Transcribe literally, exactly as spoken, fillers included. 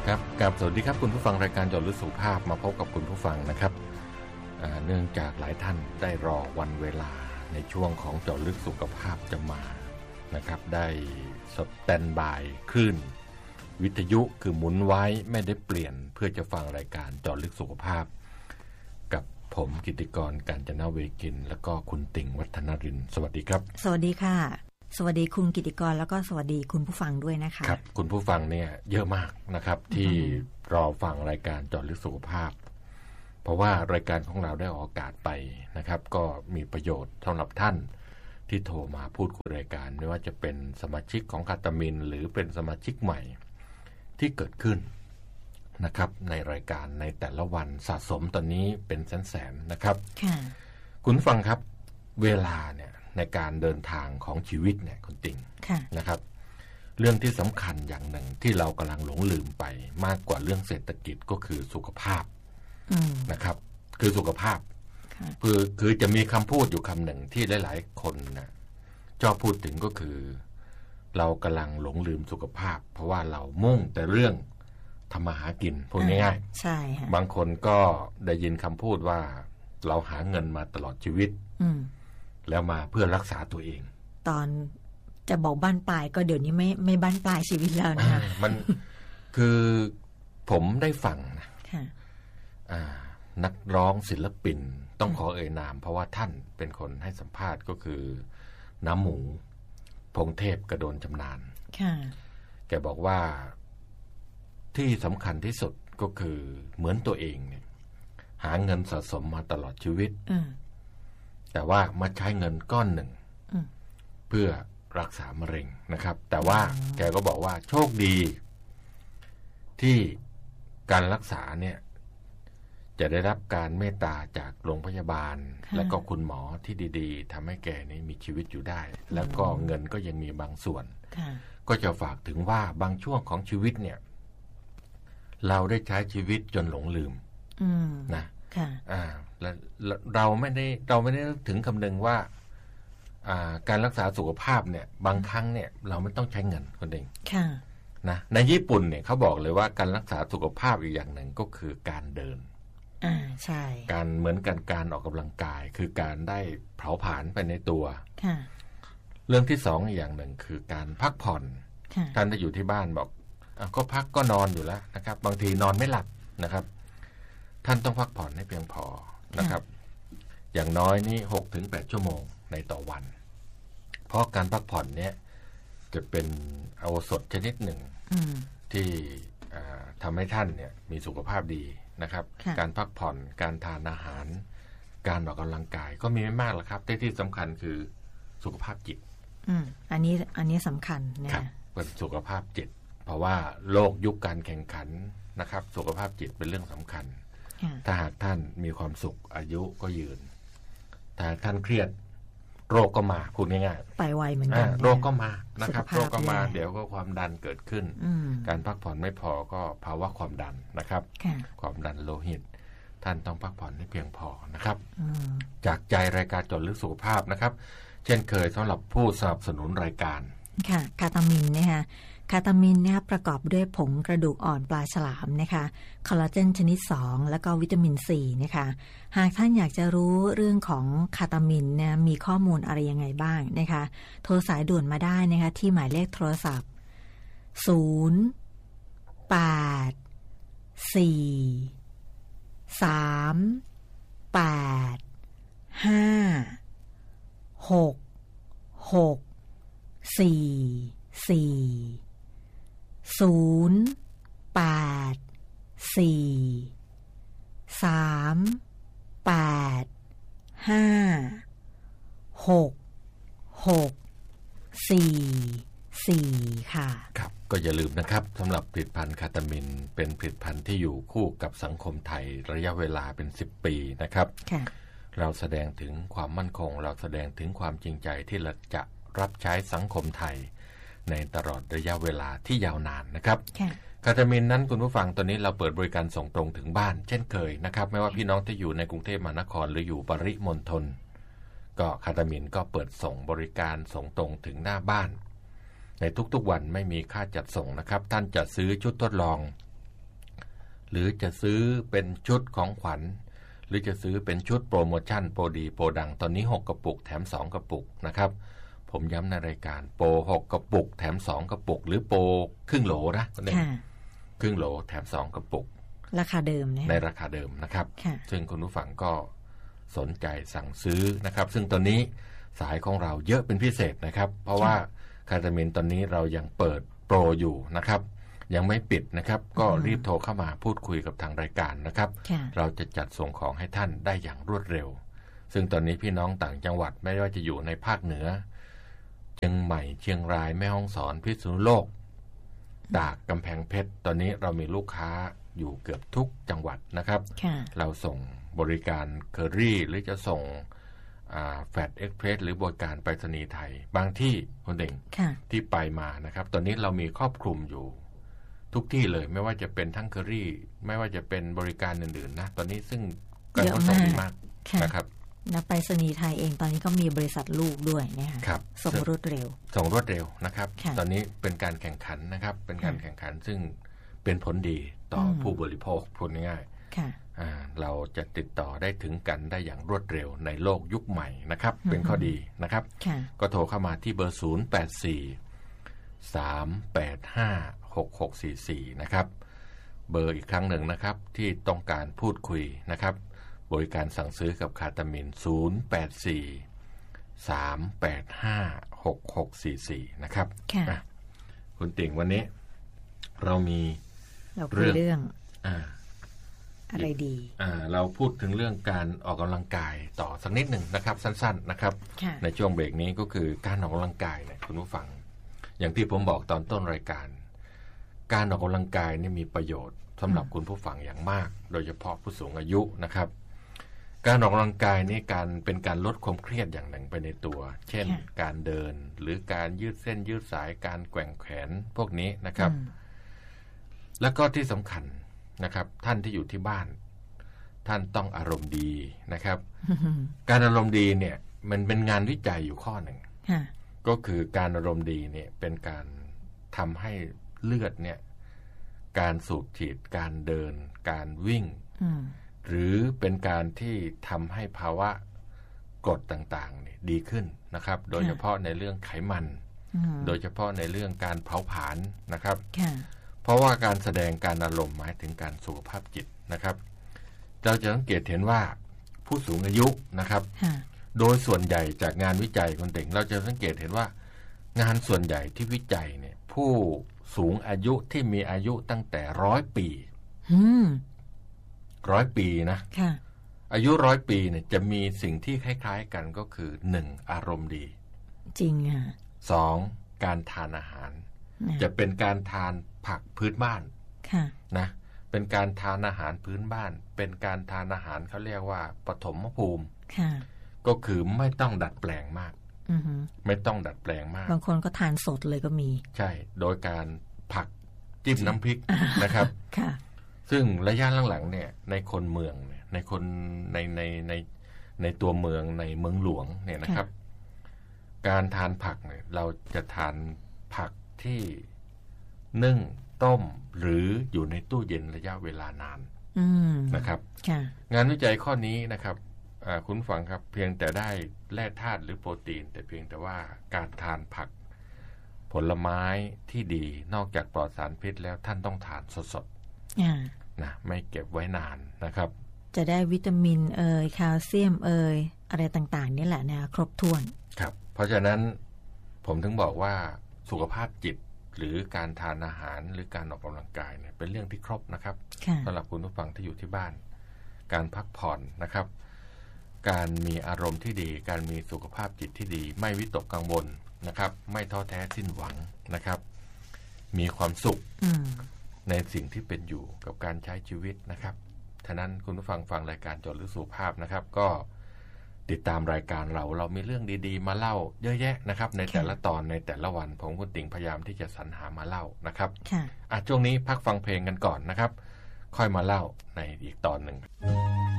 ครับกับสวัสดีครับคุณผู้ฟังรายการเจาะลึกสุขภาพมาพบกับคุณผู้ฟังนะครับเนื่องจากหลายท่านได้รอวันเวลาในช่วงของเจาะลึกสุขภาพจะมานะครับได้สแตนบายคลื่นวิทยุคือหมุนไว้ไม่ได้เปลี่ยนเพื่อจะฟังรายการเจาะลึกสุขภาพกับผมกิตติกร กาญจนเวคินและก็คุณติ่งวัฒนรินทร์สวัสดีครับสวัสดีค่ะสวัสดีคุณกิตติกรแล้วก็สวัสดีคุณผู้ฟังด้วยนะคะครับคุณผู้ฟังเนี่ยเยอะมากนะครับที่รอฟังรายการเจาะลึกสุขภาพเพราะว่ารายการของเราได้ออกอากาศไปนะครับก็มีประโยชน์สำหรับท่านที่โทรมาพูดคุยรายการไม่ว่าจะเป็นสมาชิกของคาตามินหรือเป็นสมาชิกใหม่ที่เกิดขึ้นนะครับในรายการในแต่ละวันสะสมตอนนี้เป็นแสนๆนะครับคุณฟังครับเวลาเนี่ยในการเดินทางของชีวิตเนี่ยคุณติ่งนะครับเรื่องที่สำคัญอย่างหนึ่งที่เรากำลังหลงลืมไปมากกว่าเรื่องเศรษฐกิจก็คือสุขภาพนะครับคือสุขภาพคือคือจะมีคำพูดอยู่คำหนึ่งที่หลายๆคนนะชอบพูดถึงก็คือเรากำลังหลงลืมสุขภาพเพราะว่าเรามุ่งแต่เรื่องทำมาหากินพูดง่ายๆใช่ค่ะบางคนก็ได้ยินคำพูดว่าเราหาเงินมาตลอดชีวิตแล้วมาเพื่อรักษาตัวเองตอนจะบอกบ้านปลายก็เดี๋ยวนี้ไม่ไม่บ้านปลายชีวิตแล้วนะคะมันคือผมได้ฟังนะนักร้องศิลปินต้องขอเอ่ยนามเพราะว่าท่านเป็นคนให้สัมภาษณ์ก็คือน้ำหมูพงเทพกระโดนชำนาญแกบอกว่าที่สำคัญที่สุดก็คือเหมือนตัวเองเนี่ยหาเงินสะสมมาตลอดชีวิตแต่ว่ามาใช้เงินก้อนหนึ่งเพื่อรักษามะเร็งนะครับแต่ว่าแกก็บอกว่าโชคดีที่การรักษาเนี่ยจะได้รับการเมตตาจากโรงพยาบาลและก็คุณหมอที่ดีๆทำให้แกนี้มีชีวิตอยู่ได้แล้วก็เงินก็ยังมีบางส่วนก็จะฝากถึงว่าบางช่วงของชีวิตเนี่ยเราได้ใช้ชีวิตจนหลงลืมนะอ่าแล้วเราไม่ได้เราไม่ได้ถึงคำนึงว่าอ่าการรักษาสุขภาพเนี่ยบางครั้งเนี่ยเราไม่ต้องใช้เงินคนเองนะในญี่ปุ่นเนี่ยเขาบอกเลยว่าการรักษาสุขภาพอีกอย่างหนึ่งก็คือการเดินอ่าใช่การเหมือนกันการออกกำลังกายคือการได้เผาผลาญไปในตัวเรื่องที่สองอีกอย่างหนึ่งคือการพักผ่อนท่านที่อยู่ที่บ้านบอกก็พักก็นอนอยู่แล้วนะครับบางทีนอนไม่หลับนะครับท่านต้องพักผ่อนให้เพียงพอนะครับอย่างน้อยนี่ หกถึงแปด ชั่วโมงในต่อวันเพราะการพักผ่อนเนี่ยจะเป็นโอสถชนิดหนึ่งที่ทำให้ท่านเนี่ยมีสุขภาพดีนะครับการพักผ่อนการทานอาหารการออกกำลังกายก็มีไม่มากหรอกครับแต่ที่สำคัญคือสุขภาพจิตอืมอันนี้อันนี้สำคัญนะครับเป็นสุขภาพจิตเพราะว่าโลกยุคการแข่งขันนะครับสุขภาพจิตเป็นเรื่องสำคัญถ้าหากท่านมีความสุขอายุก็ยืนถ้าท่านเครียดโรคก็มาพูดง่ายๆไปไวเหมือนกันโรคก็มานะครับโรคก็มาเดี๋ยวก็ความดันเกิดขึ้นการพักผ่อนไม่พอก็ภาวะความดันนะครับความดันโลหิตท่านต้องพักผ่อนให้เพียงพอนะครับจากใจรายการเจาะลึกสุขภาพนะครับเช่นเคยสำหรับผู้สนับสนุนรายการค่ะคาตามินนะคะคาตามินเนี่ยประกอบด้วยผงกระดูกอ่อนปลาฉลามนะคะคอลลาเจนชนิดสองแล้วก็วิตามินซีนะคะหากท่านอยากจะรู้เรื่องของคาตามินเนี่ยมีข้อมูลอะไรยังไงบ้างนะคะโทรสายด่วนมาได้นะคะที่หมายเลขโทรศัพท์ศูนย์ แปด สี่ สาม แปด ห้า หก หก สี่ สี่ศูนย์ แปด สี่ สาม แปด ห้า หก หก สี่ สี่ค่ะครับก็อย่าลืมนะครับสำหรับผลิตภัณฑ์คาตามินเป็นผลิตภัณฑ์ที่อยู่คู่กับสังคมไทยระยะเวลาเป็นสิบปีนะครับเราแสดงถึงความมั่นคงเราแสดงถึงความจริงใจที่เราจะรับใช้สังคมไทยในตลอดระยะเวลาที่ยาวนานนะครับคาตามินนั้นคุณผู้ฟังตอนนี้เราเปิดบริการส่งตรงถึงบ้านเช่นเคยนะครับไม่ว่าพี่น้องที่อยู่ในกรุงเทพมหานครหรืออยู่ปริมณฑลก็คาตามินก็เปิดส่งบริการส่งตรงถึงหน้าบ้านในทุกๆวันไม่มีค่าจัดส่งนะครับท่านจะซื้อชุดทดลองหรือจะซื้อเป็นชุดของขวัญหรือจะซื้อเป็นชุดโปรโมชั่นโปรดีโปรดังตอนนี้หกกระปุกแถมสองกระปุกนะครับผมย้ำในรายการโปรหกกระปุกแถมสองกระปุกหรือโปรครึ่งโหลนะครึ่งโหลแถมสองกระปุกราคาเดิมในราคาเดิมนะครับซึ่งคุณผู้ฟังก็สนใจสั่งซื้อนะครับซึ่งตอนนี้สายของเราเยอะเป็นพิเศษนะครับเพราะว่าคาตามินตอนนี้เรายังเปิดโปรอยู่นะครับยังไม่ปิดนะครับก็รีบโทรเข้ามาพูดคุยกับทางรายการนะครับเราจะจัดส่งของให้ท่านได้อย่างรวดเร็วซึ่งตอนนี้พี่น้องต่างจังหวัดไม่ว่าจะอยู่ในภาคเหนือเชียงใหม่เชียงรายแม่ฮ่องสอนพิษณุโลกตากกำแพงเพชรตอนนี้เรามีลูกค้าอยู่เกือบทุกจังหวัดนะครับเราส่งบริการเคอรี่หรือจะส่งแฟลตเอ็กเพรสหรือบริการไปรษณีย์ไทยบางที่คนเด่งที่ไปมานะครับตอนนี้เรามีครอบคลุมอยู่ทุกที่เลยไม่ว่าจะเป็นทั้งเคอรี่ไม่ว่าจะเป็นบริการอื่นๆนะตอนนี้ซึ่งการขนส่งดีมากนะครับนะไปรษณีย์ไทยเองตอนนี้ก็มีบริษัทลูกด้วยนะคะส่งรวดเร็วส่งรวดเร็วนะครับตอนนี้เป็นการแข่งขันนะครับเป็นการแข่งขันซึ่งเป็นผลดีต่อผู้บริโภคพูดง่ายๆเราจะติดต่อได้ถึงกันได้อย่างรวดเร็วในโลกยุคใหม่นะครับเป็นข้อดีนะครับก็โทรเข้ามาที่เบอร์ศูนย์ แปด สี่ สาม แปด ห้า หก หก สี่ สี่นะครับเบอร์อีกครั้งหนึ่งนะครับที่ต้องการพูดคุยนะครับบริการสั่งซื้อกับคาตามินศูนย์ แปด สี่ สาม แปด ห้า หก หก สี่ สี่นะครับคุณติ่งวันนี้เรามีเรื่องเรื่องอะไรดีเราพูดถึงเรื่องการออกกำลังกายต่อสักนิดหนึ่งนะครับสั้นๆนะครับในช่วงเบรกนี้ก็คือการออกกำลังกายเนี่ยคุณผู้ฟังอย่างที่ผมบอกตอนต้นรายการการออกกำลังกายนี่มีประโยชน์สำหรับคุณผู้ฟังอย่างมากโดยเฉพาะผู้สูงอายุนะครับการออกกำลังกายนี่การเป็นการลดความเครียดอย่างหนึ่งไปในตัวเช่นการเดินหรือการยืดเส้นยืดสายการแกว่งแขนพวกนี้นะครับแล้วก็ที่สำคัญนะครับท่านที่อยู่ที่บ้านท่านต้องอารมณ์ดีนะครับ การอารมณ์ดีเนี่ยมันเป็นงานวิจัยอยู่ข้อหนึ่ง ก็คือการอารมณ์ดีเนี่ยเป็นการทำให้เลือดเนี่ยการสูบฉีดการเดินการวิ่งหรือเป็นการที่ทำให้ภาวะกรดต่างๆเนี่ยดีขึ้นนะครับโดยเฉพาะในเรื่องไขมันโดยเฉพาะในเรื่องการเผาผลาญนะครับเพราะว่าการแสดงการอารมณ์หมายถึงการสุขภาพจิตนะครับเราจะสังเกตเห็นว่าผู้สูงอายุนะครับโดยส่วนใหญ่จากงานวิจัยคนเด็กเราจะสังเกตเห็นว่างานส่วนใหญ่ที่วิจัยเนี่ยผู้สูงอายุที่มีอายุตั้งแต่ร้อยปีร้อยปีนะอายุร้อยปีเนี่ยจะมีสิ่งที่คล้ายๆกันก็คือหนึ่งอารมณ์ดีจริงอ่ะสองการทานอาหารจะเป็นการทานผักพื้นบ้านนะเป็นการทานอาหารพื้นบ้านเป็นการทานอาหารเขาเรียกว่าปฐมภูมิก็คือไม่ต้องดัดแปลงมากไม่ต้องดัดแปลงมากบางคนก็ทานสดเลยก็มีใช่โดยการผักจิ้มน้ำพริกนะครับซึ่งระยะหลังๆเนี่ยในคนเมืองเนี่ยในคนในในในในตัวเมืองในเมืองหลวงเนี่ยนะครับการทานผักเนี่ยเราจะทานผักที่นึ่งต้มหรืออยู่ในตู้เย็นระยะเวลานานนะครับงานวิจัยข้อนี้นะครับคุณฟังครับเพียงแต่ได้แร่ธาตุหรือโปรตีนแต่เพียงแต่ว่าการทานผักผลไม้ที่ดีนอกจากปลอดสารพิษแล้วท่านต้องทานสดๆนะไม่เก็บไว้นานนะครับจะได้วิตามินเอ่ยแคลเซียมเอ่ยอะไรต่างๆนี่แหละนะครบถ้วนครับเพราะฉะนั้นผมถึงบอกว่าสุขภาพจิตหรือการทานอาหารหรือการออกกำลังกายเนี่ยเป็นเรื่องที่ครบนะครับสำหรับคุณผู้ฟังที่อยู่ที่บ้านการพักผ่อนนะครับการมีอารมณ์ที่ดีการมีสุขภาพจิตที่ดีไม่วิตกกังวลนะครับไม่ท้อแท้สิ้นหวังนะครับมีความสุขในสิ่งที่เป็นอยู่กับการใช้ชีวิตนะครับฉะนั้นคุณผู้ฟังฟังรายการจดลึกสุขภาพนะครับก็ติดตามรายการเราเรามีเรื่องดีๆมาเล่าเยอะแยะนะครับในแต่ละตอนในแต่ละวันผมคุณติ่งพยายามที่จะสรรหามาเล่านะครับอ่ะช่วงนี้พักฟังเพลงกันก่อนนะครับค่อยมาเล่าในอีกตอนหนึ่ง